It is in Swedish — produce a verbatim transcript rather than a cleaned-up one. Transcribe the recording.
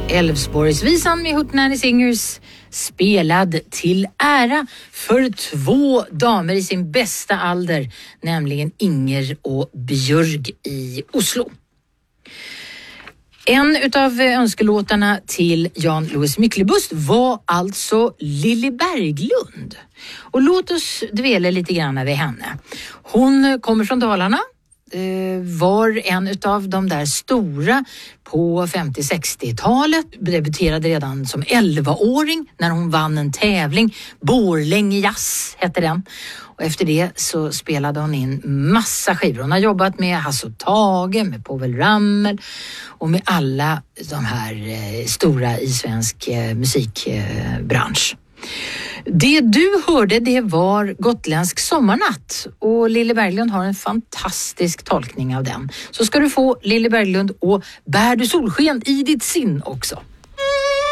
Älvsborgsvisan med Hootenanny Singers spelad till ära för två damer i sin bästa ålder, nämligen Inger och Björg i Oslo. En utav önskelåtarna till Jan Louis Myklebust var alltså Lilly Berglund. Och låt oss dvela lite grann vid henne. Hon kommer från Dalarna. Var en utav de där stora på femtio-sextiotalet, debuterade redan som elvaåring när hon vann en tävling, Borlänge Jazz hette den, och efter det så spelade hon in massa skivor. Hon har jobbat med Hasse och Tage, med Povel Ramel och med alla de här eh, stora i svensk eh, musikbransch. Det du hörde, det var Gotländsk sommarnatt, och Lilly Berglund har en fantastisk tolkning av den. Så ska du få Lilly Berglund och Bär du solsken i ditt sinn också.